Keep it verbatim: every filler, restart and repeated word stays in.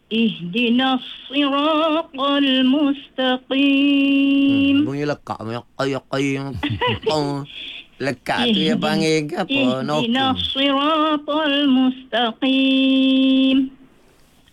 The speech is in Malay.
اهدنا الصراط المستقيم. Hmm, bunyi lekak. Kayak-kayak. Lekak tu yang اهدنا panggil ke apa? اهدنا Nokum. الصراط المستقيم.